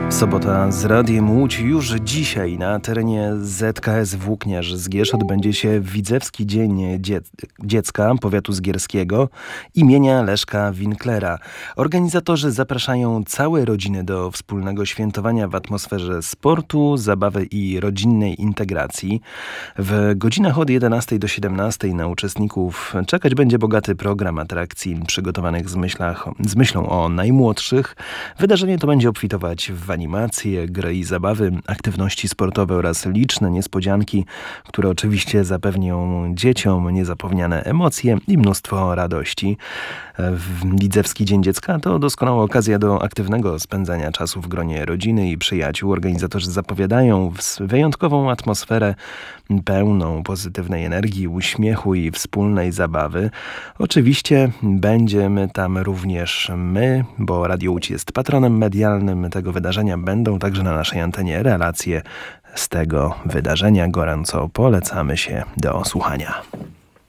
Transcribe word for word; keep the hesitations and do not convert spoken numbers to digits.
Sobota z Radiem Łódź. Już dzisiaj na terenie Z K S Włókniarz-Zgierz odbędzie się Widzewski Dzień Dzie- Dziecka Powiatu Zgierskiego imienia Leszka Winklera. Organizatorzy zapraszają całe rodziny do wspólnego świętowania w atmosferze sportu, zabawy i rodzinnej integracji. W godzinach od jedenastej do siedemnastej na uczestników czekać będzie bogaty program atrakcji przygotowanych z, myślach, z myślą o najmłodszych. Wydarzenie to będzie obfitować w animacje, gry i zabawy, aktywności sportowe oraz liczne niespodzianki, które oczywiście zapewnią dzieciom niezapomniane emocje i mnóstwo radości. Widzewski Dzień Dziecka to doskonała okazja do aktywnego spędzania czasu w gronie rodziny i przyjaciół. Organizatorzy zapowiadają wyjątkową atmosferę pełną pozytywnej energii, uśmiechu i wspólnej zabawy. Oczywiście będziemy tam również my, bo Radio Łódź jest patronem medialnym tego wydarzenia. Będą także na naszej antenie relacje z tego wydarzenia. Gorąco polecamy się do słuchania.